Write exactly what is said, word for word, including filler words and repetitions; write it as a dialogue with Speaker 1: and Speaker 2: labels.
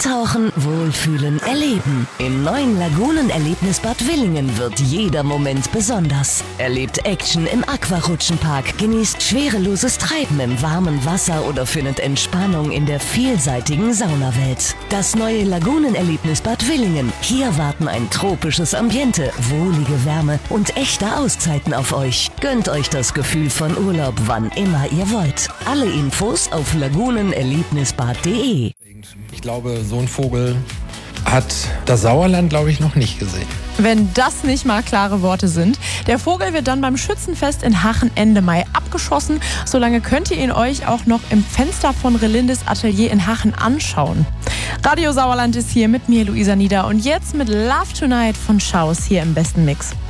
Speaker 1: Eintauchen, Wohlfühlen, Erleben. Im neuen Lagunenerlebnisbad Willingen wird jeder Moment besonders. Erlebt Action im Aquarutschenpark, genießt schwereloses Treiben im warmen Wasser oder findet Entspannung in der vielseitigen Saunawelt. Das neue Lagunenerlebnisbad Willingen. Hier warten ein tropisches Ambiente, wohlige Wärme und echte Auszeiten auf euch. Gönnt euch das Gefühl von Urlaub, wann immer ihr wollt. Alle Infos auf lagunenerlebnisbad punkt de.
Speaker 2: Ich glaube, so ein Vogel hat das Sauerland, glaube ich, noch nicht gesehen.
Speaker 3: Wenn das nicht mal klare Worte sind. Der Vogel wird dann beim Schützenfest in Hachen Ende Mai abgeschossen. Solange könnt ihr ihn euch auch noch im Fenster von Relindes Atelier in Hachen anschauen. Radio Sauerland ist hier mit mir, Luisa Nieder. Und jetzt mit Love Tonight von Schaus hier im besten Mix.